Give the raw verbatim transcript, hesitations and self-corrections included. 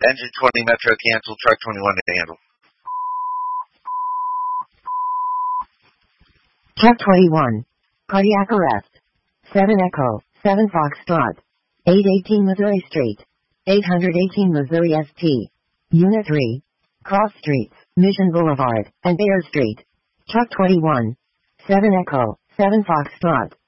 Engine twenty Metro cancel, truck twenty-one to handle. Truck twenty-one. Cardiac arrest. seven Echo, seven Foxtrot. eight eighteen Missouri Street. eight eighteen Missouri S T. Unit three. Cross Streets, Mission Boulevard, and Bayer Street. Truck twenty-one. seven Echo, seven Foxtrot.